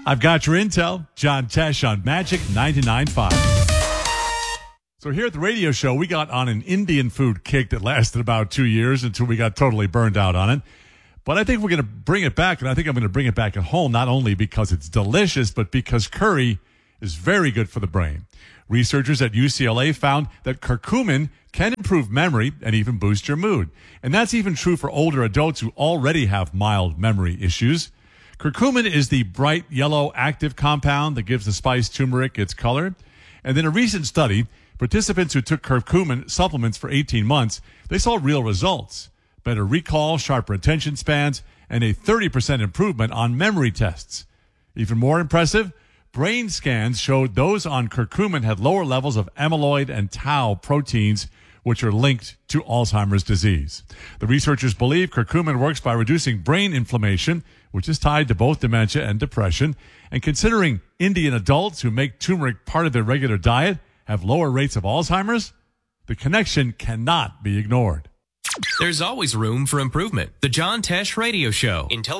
I've got your intel. John Tesh on Magic 99.5. So here at the radio show, we got on an Indian food kick that lasted about 2 years until we got totally burned out on it. But I think we're going to bring it back, and I think I'm going to bring it back at home, not only because it's delicious, but because curry is very good for the brain. Researchers at UCLA found that curcumin can improve memory and even boost your mood. And that's even true for older adults who already have mild memory issues. Curcumin is the bright yellow active compound that gives the spice turmeric its color. And in a recent study, participants who took curcumin supplements for 18 months, they saw real results. Better recall, sharper attention spans, and a 30% improvement on memory tests. Even more impressive, brain scans showed those on curcumin had lower levels of amyloid and tau proteins, which are linked to Alzheimer's disease. The researchers believe curcumin works by reducing brain inflammation, which is tied to both dementia and depression. And considering Indian adults who make turmeric part of their regular diet have lower rates of Alzheimer's, the connection cannot be ignored. There's always room for improvement. The John Tesh Radio Show.